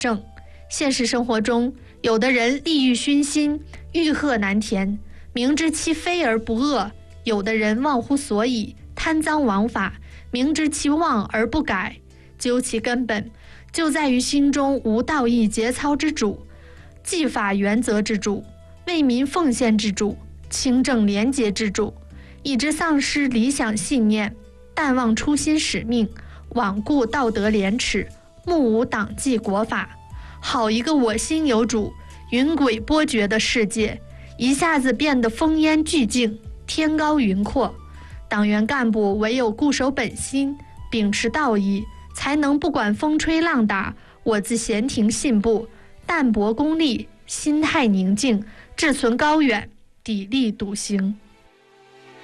正。现实生活中，有的人利欲熏心，欲壑难填，明知其非而不恶；有的人忘乎所以，贪赃枉法，明知其妄而不改。究其根本，就在于心中无道义节操之主，纪法原则之主，为民奉献之主，清正廉洁之主，以致丧失理想信念，淡忘初心使命，罔顾道德廉耻，目无党纪国法。好一个我心有主，云诡波谲的世界，一下子变得烽烟俱静，天高云阔。党员干部唯有固守本心，秉持道义，才能不管风吹浪打，我自闲庭信步，淡泊功利，心态宁静，志存高远，砥砺笃行。